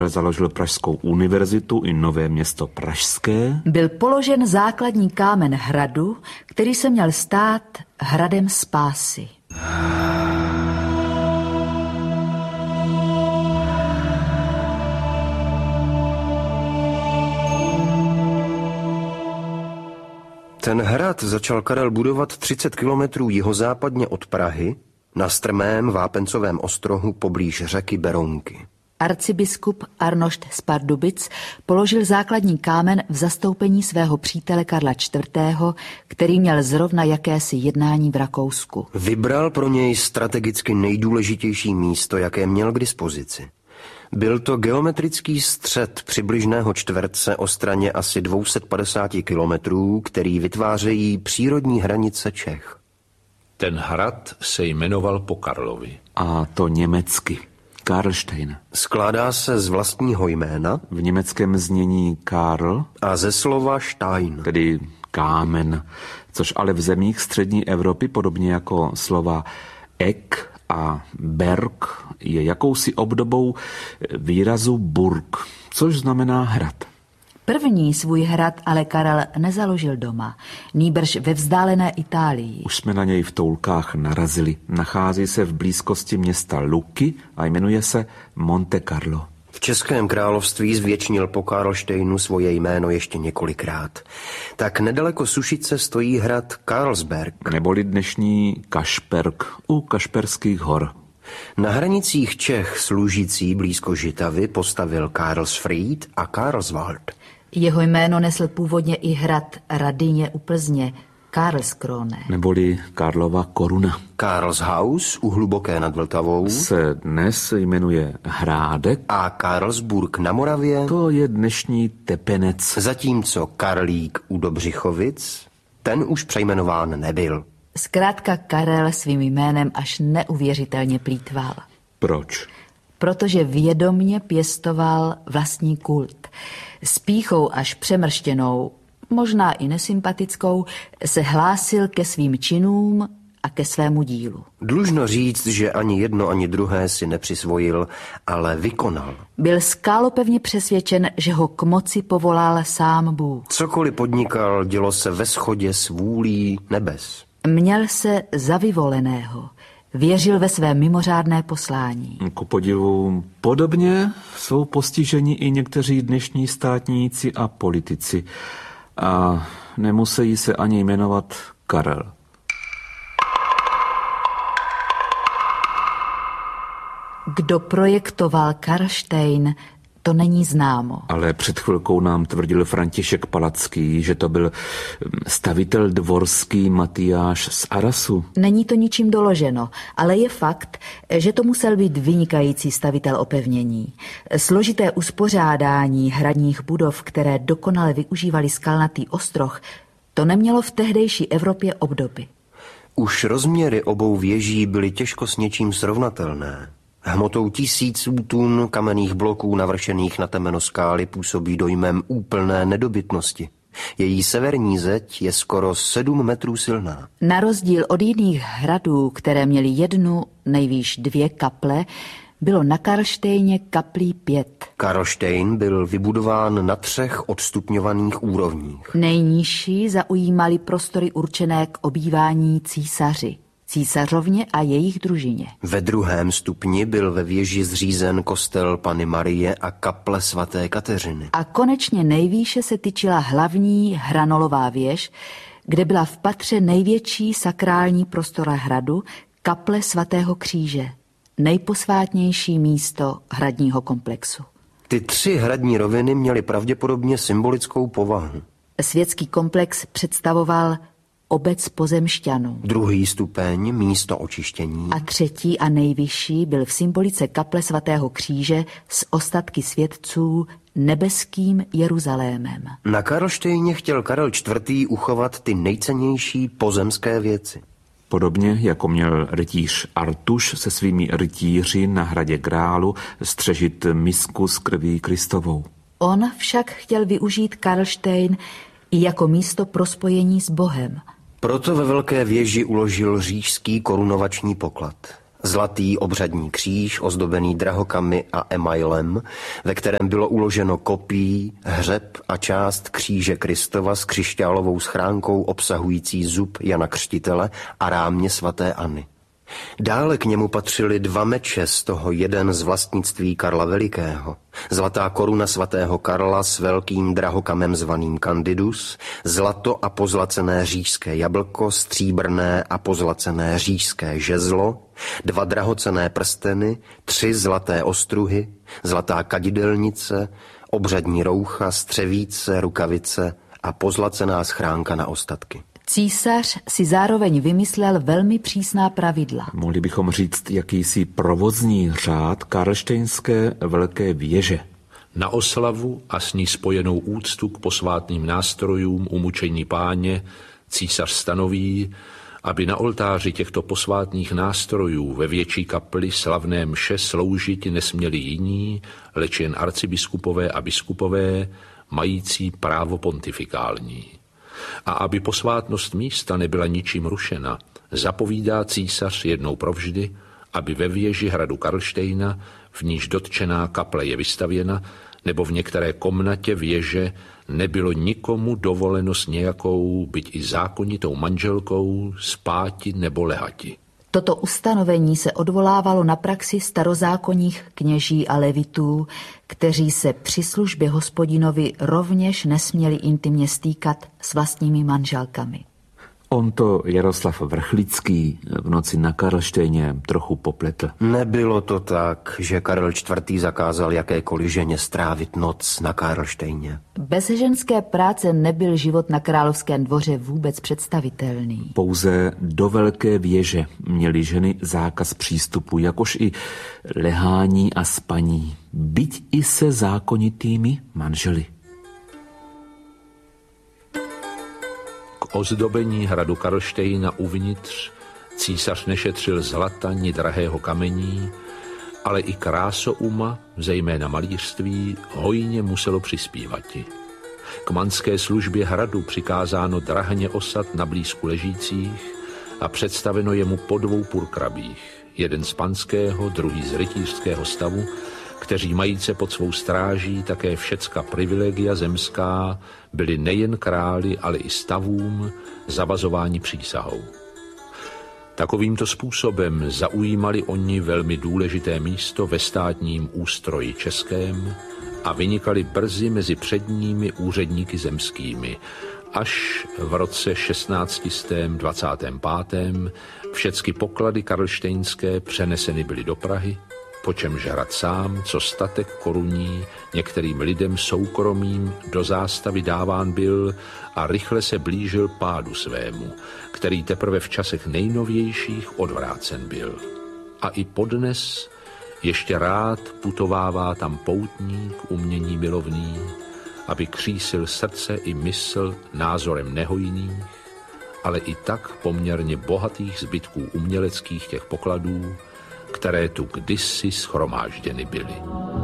Založil Pražskou univerzitu i Nové Město Pražské. Byl položen základní kámen hradu, který se měl stát hradem spásy. Ten hrad začal Karel budovat 30 kilometrů jihozápadně od Prahy na strmém vápencovém ostrohu poblíž řeky Berounky. Arcibiskup Arnošt z Pardubic položil základní kámen v zastoupení svého přítele Karla IV., který měl zrovna jakési jednání v Rakousku. Vybral pro něj strategicky nejdůležitější místo, jaké měl k dispozici. Byl to geometrický střed přibližného čtverce o straně asi 250 kilometrů, který vytvářejí přírodní hranice Čech. Ten hrad se jmenoval po Karlovi. A to německy. Karlštejn. Skládá se z vlastního jména. V německém znění Karl. A ze slova Stein. Tedy kámen. Což ale v zemích střední Evropy, podobně jako slova Eck a Berg, je jakousi obdobou výrazu Burg, což znamená hrad. První svůj hrad ale Karel nezaložil doma, nýbrž ve vzdálené Itálii. Už jsme na něj v toulkách narazili. Nachází se v blízkosti města Lucca a jmenuje se Monte Carlo. V Českém království zvětšnil po Karlštejnu svoje jméno ještě několikrát. Tak nedaleko Sušice stojí hrad Karlsberg. Neboli dnešní Kašperk u Kašperských hor. Na hranicích Čech služící blízko Žitavy postavil Karlsfried a Karlswald. Jeho jméno nesl původně i hrad Radyně u Plzně, Karlskrone. Neboli Karlova koruna. Karlshaus u Hluboké nad Vltavou se dnes jmenuje Hrádek. A Karlsburg na Moravě to je dnešní Tepenec. Zatímco Karlík u Dobřichovic, ten už přejmenován nebyl. Zkrátka Karel svým jménem až neuvěřitelně plýtval. Proč? Protože vědomně pěstoval vlastní kult. S pýchou až přemrštěnou, možná i nesympatickou, se hlásil ke svým činům a ke svému dílu. Dlužno říct, že ani jedno, ani druhé si nepřisvojil, ale vykonal. Byl skálopevně přesvědčen, že ho k moci povolal sám Bůh. Cokoliv podnikal, dělo se ve shodě s vůlí nebes. Měl se za vyvoleného. Věřil ve své mimořádné poslání. Ku podivu podobně jsou postiženi i někteří dnešní státníci a politici. A nemusí se ani jmenovat Karel. Kdo projektoval Karlštejn, to není známo. Ale před chvilkou nám tvrdil František Palacký, že to byl stavitel dvorský Matyáš z Arasu. Není to ničím doloženo, ale je fakt, že to musel být vynikající stavitel opevnění. Složité uspořádání hradních budov, které dokonale využívali skalnatý ostroh, to nemělo v tehdejší Evropě obdoby. Už rozměry obou věží byly těžko s něčím srovnatelné. Hmotou tisíců tun kamenných bloků navršených na temeno skály působí dojmem úplné nedobytnosti. Její severní zeď je skoro 7 metrů silná. Na rozdíl od jiných hradů, které měly 1, nejvýš 2 kaple, bylo na Karlštejně kaplí 5. Karlštejn byl vybudován na 3 odstupňovaných úrovních. Nejnižší zaujímaly prostory určené k obývání císaři, císařovně a jejich družině. Ve 2. stupni byl ve věži zřízen kostel Panny Marie a kaple svaté Kateřiny. A konečně nejvýše se tyčila hlavní hranolová věž, kde byla v patře největší sakrální prostora hradu, kaple svatého kříže, nejposvátnější místo hradního komplexu. Ty 3 hradní roviny měly pravděpodobně symbolickou povahu. Světský komplex představoval obec pozemšťanů. 2. stupeň, místo očištění. A 3. a nejvyšší byl v symbolice kaple svatého kříže s ostatky světců nebeským Jeruzalémem. Na Karlštejně chtěl Karel IV. Uchovat ty nejcennější pozemské věci. Podobně jako měl rytíř Artuš se svými rytíři na hradě Grálu střežit misku s krví Kristovou. On však chtěl využít Karlštejn i jako místo pro spojení s Bohem. Proto ve velké věži uložil říšský korunovační poklad. Zlatý obřadní kříž, ozdobený drahokamy a emailem, ve kterém bylo uloženo kopí, hřeb a část kříže Kristova s křišťálovou schránkou obsahující zub Jana Křtitele a rámě svaté Anny. Dále k němu patřily 2 meče, z toho jeden z vlastnictví Karla Velikého. Zlatá koruna svatého Karla s velkým drahokamem zvaným Candidus, zlato a pozlacené říšské jablko, stříbrné a pozlacené říšské žezlo, 2 drahocenné prsteny, 3 zlaté ostruhy, zlatá kadidelnice, obřadní roucha, střevíce, rukavice a pozlacená schránka na ostatky. Císař si zároveň vymyslel velmi přísná pravidla. Mohli bychom říct jakýsi provozní řád karlštejnské velké věže. Na oslavu a s ní spojenou úctu k posvátným nástrojům umučení Páně císař stanoví, aby na oltáři těchto posvátných nástrojů ve větší kapli slavné mše sloužit nesměli jiní, leč jen arcibiskupové a biskupové, mající právo pontifikální. A aby posvátnost místa nebyla ničím rušena, zapovídá císař jednou provždy, aby ve věži hradu Karlštejna, v níž dotčená kaple je vystavěna, nebo v některé komnatě věže nebylo nikomu dovoleno s nějakou, byť i zákonitou manželkou, spáti nebo lehati. Toto ustanovení se odvolávalo na praxi starozákonních kněží a levitů, kteří se při službě Hospodinovi rovněž nesměli intimně stýkat s vlastními manželkami. On to Jaroslav Vrchlický v noci na Karlštejně trochu popletl. Nebylo to tak, že Karel IV. Zakázal jakékoliv ženě strávit noc na Karlštejně. Bez ženské práce nebyl život na královském dvoře vůbec představitelný. Pouze do velké věže měly ženy zákaz přístupu, jakož i lehání a spaní, byť i se zákonitými manželi. K ozdobení hradu Karlštejna uvnitř císař nešetřil zlata ni drahého kamení, ale i krásouma, zejména malířství, hojně muselo přispívati. K manské službě hradu přikázáno drahně osad na blízku ležících a představeno jemu po 2 purkrabích, jeden z panského, druhý z rytířského stavu, kteří majíce pod svou stráží také všecka privilegia zemská, byli nejen králi, ale i stavům zavazováni přísahou. Takovýmto způsobem zaujímali oni velmi důležité místo ve státním ústroji českém a vynikali brzy mezi předními úředníky zemskými, až v roce 1625. Všecky poklady karlštejnské přeneseny byly do Prahy, po čemž hrad sám, co statek koruní, některým lidem soukromým do zástavy dáván byl a rychle se blížil pádu svému, který teprve v časech nejnovějších odvrácen byl. A i podnes ještě rád putovává tam poutník umění milovný, aby křísil srdce i mysl názorem nehojných, ale i tak poměrně bohatých zbytků uměleckých těch pokladů, které tu kdysi shromážděny byly.